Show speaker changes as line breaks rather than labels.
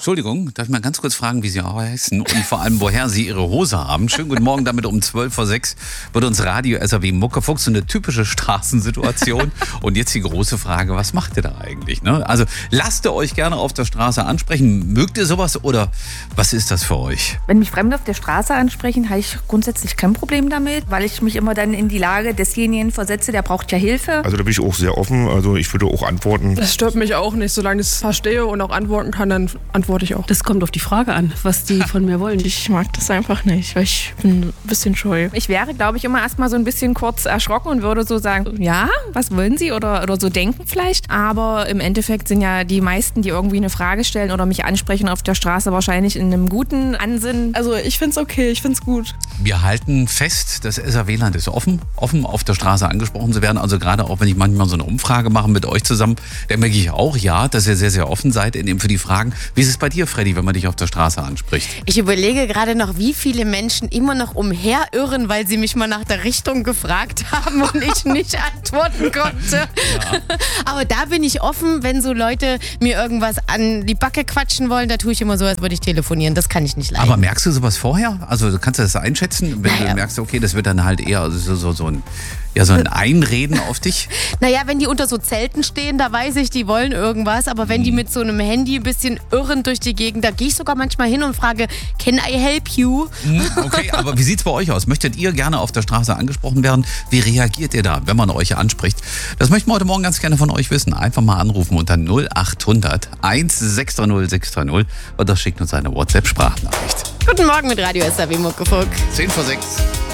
Entschuldigung, darf ich mal ganz kurz fragen, wie Sie heißen und vor allem, woher Sie Ihre Hose haben? Schönen guten Morgen, damit um 12:06 wird uns Radio SAW Muckefuchs, so eine typische Straßensituation. Und jetzt die große Frage, was macht ihr da eigentlich? Ne? Also lasst ihr euch gerne auf der Straße ansprechen. Mögt ihr sowas oder was ist das für euch?
Wenn mich Fremde auf der Straße ansprechen, habe ich grundsätzlich kein Problem damit, weil ich mich immer dann in die Lage desjenigen versetze, der braucht ja Hilfe.
Also da bin ich auch sehr offen, also ich würde auch antworten.
Das stört mich auch nicht, solange ich es verstehe und auch antworten kann, dann antworte ich auch.
Das kommt auf die Frage an, was die von mir wollen.
Ich mag das einfach nicht, weil ich bin ein bisschen scheu.
Ich wäre, glaube ich, immer erstmal so ein bisschen kurz erschrocken und würde so sagen, ja, was wollen Sie oder so denken vielleicht. Aber im Endeffekt sind ja die meisten, die irgendwie eine Frage stellen oder mich ansprechen auf der Straße, wahrscheinlich in einem guten Ansinnen.
Also ich finde es okay, ich finde es gut.
Wir halten fest, das SAW-Land ist offen auf der Straße angesprochen zu werden. Also gerade auch, wenn ich manchmal so eine Umfrage mache mit euch zusammen, dann merke ich auch, ja, dass ihr sehr, sehr offen seid für die Fragen. Wie ist es bei dir, Freddy, wenn man dich auf der Straße anspricht?
Ich überlege gerade noch, wie viele Menschen immer noch umherirren, weil sie mich mal nach der Richtung gefragt haben und ich nicht antworten konnte. Ja. Aber da bin ich offen, wenn so Leute mir irgendwas an die Backe quatschen wollen, da tue ich immer so, als würde ich telefonieren. Das kann ich nicht leiden.
Aber merkst du sowas vorher? Also kannst du das einschätzen, wenn du merkst, okay, das wird dann halt eher so ein Einreden auf dich?
Naja, wenn die unter so Zelten stehen, da weiß ich, die wollen irgendwas. Aber wenn die mit so einem Handy ein bisschen irren durch die Gegend, da gehe ich sogar manchmal hin und frage, can I help you?
Okay, aber wie sieht's bei euch aus? Möchtet ihr gerne auf der Straße angesprochen werden? Wie reagiert ihr da, wenn man euch anspricht? Das möchten wir heute Morgen ganz gerne von euch wissen. Einfach mal anrufen unter 0800 1630 630 oder schickt uns eine WhatsApp-Sprachnachricht.
Guten Morgen mit Radio SAW Muckefuchs.
10:06.